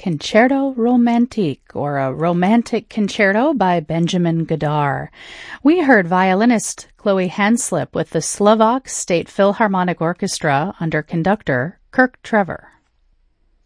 Concerto Romantique, or a Romantic Concerto by Benjamin Godard. We heard violinist Chloe Hanslip with the Slovak State Philharmonic Orchestra under conductor Kirk Trevor.